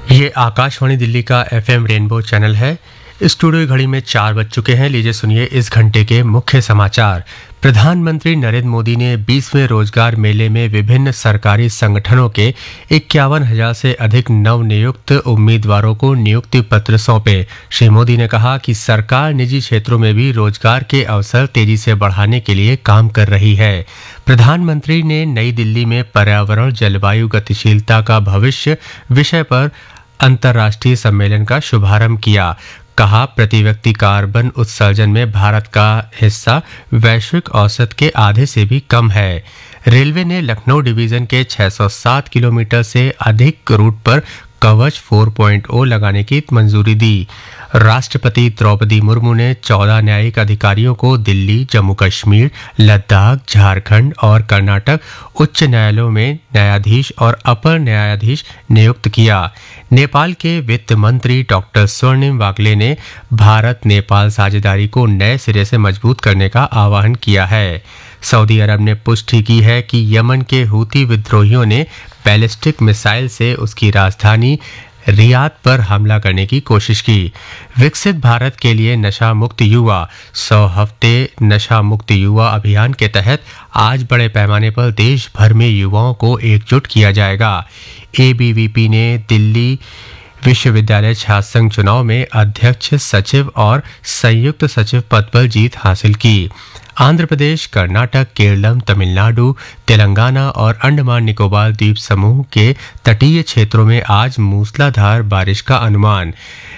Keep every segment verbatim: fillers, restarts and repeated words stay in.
ये आकाशवाणी दिल्ली का FM rainbow channel है। स्टूडियो घड़ी में चार बज चुके हैं। लीजिए सुनिए इस घंटे के मुख्य समाचार। प्रधानमंत्री नरेंद्र मोदी ने बीसवें रोजगार मेले में विभिन्न सरकारी संगठनों के इक्यावन हजार से अधिक नवनियुक्त उम्मीदवारों को नियुक्ति पत्र सौंपे। श्री मोदी ने कहा कि सरकार निजी क्षेत्रों में भी रोजगार के अवसर तेजी से बढ़ाने के लिए काम कर रही है। प्रधानमंत्री ने नई दिल्ली में पर्यावरण जलवायु गतिशीलता का भविष्य विषय पर अंतर्राष्ट्रीय सम्मेलन का शुभारंभ किया। कहा, प्रति व्यक्ति कार्बन उत्सर्जन में भारत का हिस्सा वैश्विक औसत के आधे से भी कम है। रेलवे ने लखनऊ डिवीजन के छह सौ सात किलोमीटर से अधिक रूट पर कवच चार पॉइंट ज़ीरो लगाने की मंजूरी दी। राष्ट्रपति द्रौपदी मुर्मू ने चौदह न्यायिक अधिकारियों को दिल्ली, जम्मू कश्मीर, लद्दाख, झारखंड और कर्नाटक उच्च न्यायालयों में न्यायाधीश और अपर न्यायाधीश नियुक्त किया। नेपाल के वित्त मंत्री डॉक्टर स्वर्णिम वाग्ले ने भारत नेपाल साझेदारी को नए सिरे से मजबूत करने का आह्वान किया है। सऊदी अरब ने पुष्टि की है कि यमन के हूती विद्रोहियों ने बैलिस्टिक मिसाइल से उसकी राजधानी रियाद पर हमला करने की कोशिश की। विकसित भारत के लिए नशा मुक्त युवा सौ हफ्ते नशा मुक्त युवा अभियान के तहत आज बड़े पैमाने पर देश भर में युवाओं को एकजुट किया जाएगा। एबीवीपी ने दिल्ली विश्वविद्यालय छात्र संघ चुनाव में अध्यक्ष, सचिव और संयुक्त सचिव पद पर जीत हासिल की। आंध्र प्रदेश, कर्नाटक, केरलम, तमिलनाडु, तेलंगाना और अंडमान निकोबार द्वीप समूह के तटीय क्षेत्रों में आज मूसलाधार बारिश का अनुमान।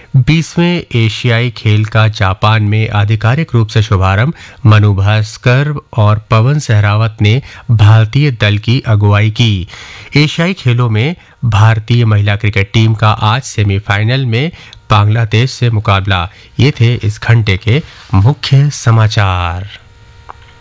बीसवें एशियाई खेल का जापान में आधिकारिक रूप से शुभारंभ। मनु भास्कर और पवन सहरावत ने भारतीय दल की अगुवाई की। एशियाई खेलों में भारतीय महिला क्रिकेट टीम का आज सेमीफाइनल में बांग्लादेश से मुकाबला। ये थे इस घंटे के मुख्य समाचार।